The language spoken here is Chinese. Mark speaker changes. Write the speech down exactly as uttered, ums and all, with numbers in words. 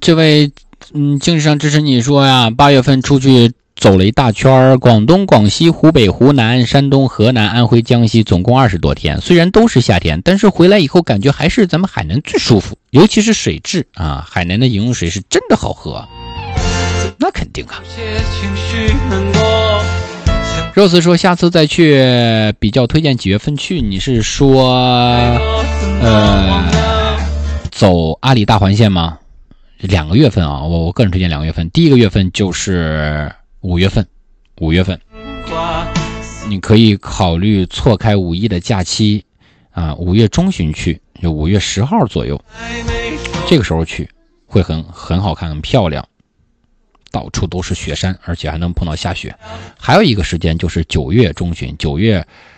Speaker 1: 这位嗯，精神上支持你说呀，八月份出去走了一大圈，广东、广西、湖北、湖南、山东、河南、安徽、江西，总共二十多天。虽然都是夏天，但是回来以后感觉还是咱们海南最舒服，尤其是水质啊，海南的饮用水是真的好喝。那肯定啊。Rose 说下次再去比较推荐几月份去，你是说呃走阿里大环线吗？两个月份啊，我我个人推荐两个月份。第一个月份就是五月份，五月份，你可以考虑错开五一的假期啊，五月中旬去，就五月十号左右，这个时候去会很很好看，很漂亮，到处都是雪山，而且还能碰到下雪。还有一个时间就是九月中旬，九月